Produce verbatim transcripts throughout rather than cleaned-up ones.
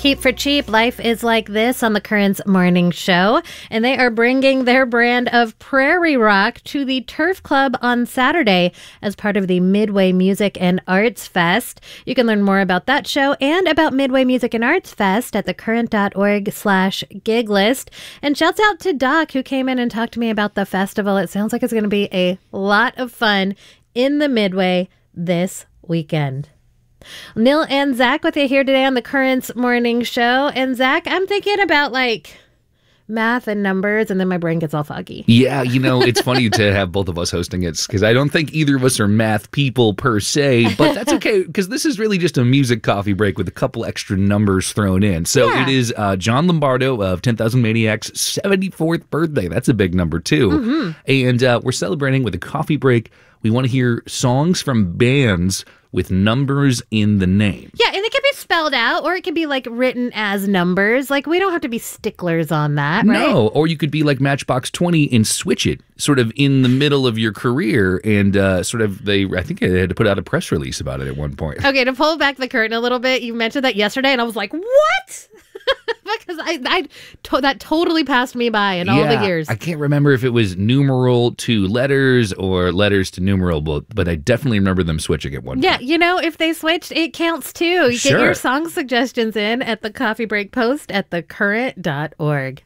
Keep for Cheap, Life is Like This on the Currents Morning Show. And they are bringing their brand of prairie rock to the Turf Club on Saturday as part of the Midway Music and Arts Fest. You can learn more about that show and about Midway Music and Arts Fest at thecurrent.org slash gig list. And shouts out to Doc, who came in and talked to me about the festival. It sounds like it's going to be a lot of fun in the Midway this weekend. Neil and Zach with you here today on the Currents Morning Show. And Zach, I'm thinking about like math and numbers, and then my brain gets all foggy. Yeah, you know, it's funny to have both of us hosting it because I don't think either of us are math people per se, but that's okay because this is really just a music coffee break with a couple extra numbers thrown in. So yeah. It is uh, John Lombardo of ten thousand Maniacs' seventy-fourth birthday. That's a big number too. Mm-hmm. And uh, we're celebrating with a coffee break. We want to hear songs from bands with numbers in the name. Yeah, and it can be spelled out, or it can be like written as numbers. Like, we don't have to be sticklers on that, right? No, or you could be like Matchbox twenty and switch it sort of in the middle of your career. And uh, sort of, they, I think they had to put out a press release about it at one point. Okay, to pull back the curtain a little bit, you mentioned that yesterday, and I was like, what? Because I, I to, that totally passed me by in all yeah, the years. I can't remember if it was numeral to letters or letters to numeral, but, but I definitely remember them switching at one yeah, point. Yeah, you know, if they switched, it counts too. You sure. Get your song suggestions in at the Coffee Break Post at the current dot org.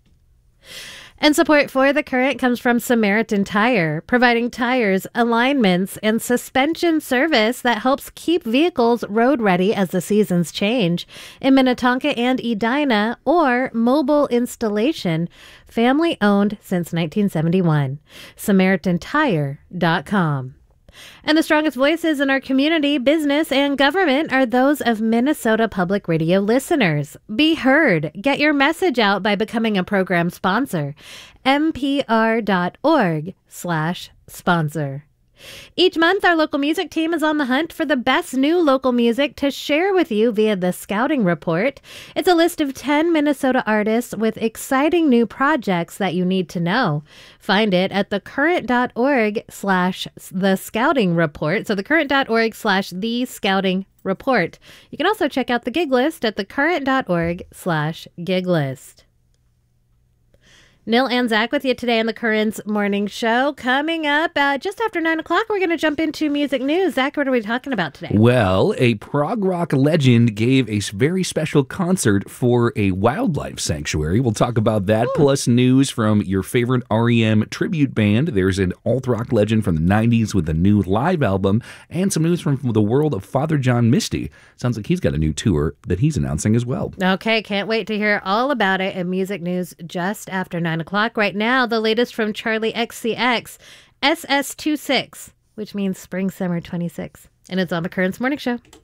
And support for The Current comes from Samaritan Tire, providing tires, alignments, and suspension service that helps keep vehicles road ready as the seasons change. In Minnetonka and Edina, or mobile installation, family owned since nineteen seventy-one. Samaritan Tire dot com. And the strongest voices in our community, business, and government are those of Minnesota Public Radio listeners. Be heard. Get your message out by becoming a program sponsor. N P R dot org slash sponsor. Each month, our local music team is on the hunt for the best new local music to share with you via the Scouting Report. It's a list of ten Minnesota artists with exciting new projects that you need to know. Find it at thecurrent.org slash the Scouting Report. So thecurrent.org slash the Scouting Report. You can also check out the gig list at thecurrent.org slash gig list. Neil and Zach with you today on the Currents Morning Show. Coming up uh, just after nine o'clock, we're going to jump into music news. Zach, what are we talking about today? Well, a prog rock legend gave a very special concert for a wildlife sanctuary. We'll talk about that, Ooh. plus news from your favorite R E M tribute band. There's an alt rock legend from the nineties with a new live album, and some news from the world of Father John Misty. Sounds like he's got a new tour that he's announcing as well. Okay, can't wait to hear all about it in music news just after nine o'clock. Right now, the latest from Charlie X C X, S S twenty-six, which means spring summer twenty-six. And it's on the Currents Morning Show.